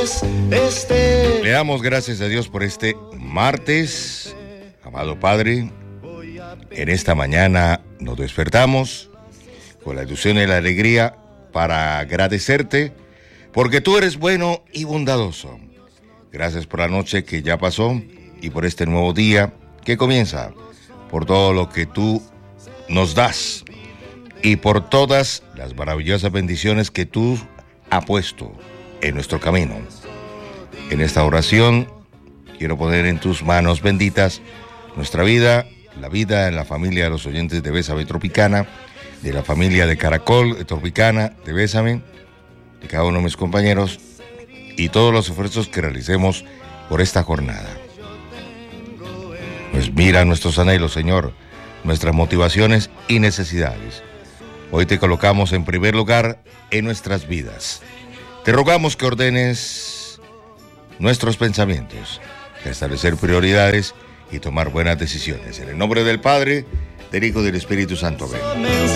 Le damos gracias a Dios por este martes, amado Padre. En esta mañana nos despertamos con la ilusión y la alegría para agradecerte porque tú eres bueno y bondadoso. Gracias por la noche que ya pasó y por este nuevo día que comienza, por todo lo que tú nos das y por todas las maravillosas bendiciones que tú has puesto en nuestro camino. En esta oración quiero poner en tus manos benditas nuestra vida, la vida de la familia de los oyentes de Bésame Tropicana, de la familia de Caracol Tropicana, de Bésame, de cada uno de mis compañeros y todos los esfuerzos que realicemos por esta jornada. Pues mira nuestros anhelos, Señor, nuestras motivaciones y necesidades. Hoy te colocamos en primer lugar en nuestras vidas. Te rogamos que ordenes nuestros pensamientos, que establecer prioridades y tomar buenas decisiones. En el nombre del Padre, del Hijo y del Espíritu Santo. Amén.